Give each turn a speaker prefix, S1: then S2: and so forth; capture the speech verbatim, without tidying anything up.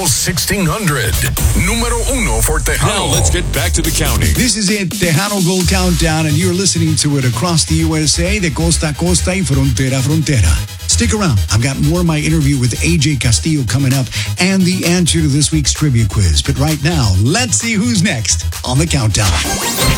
S1: Tejano sixteen hundred. Número uno for Tejano.
S2: Now let's get back to the counting.
S3: This is it, Tejano Gold Countdown, and you're listening to it across the U S A, de costa a costa y frontera a frontera. Stick around. I've got more of my interview with A J Castillo coming up and the answer to this week's trivia quiz. But right now, let's see who's next on the countdown.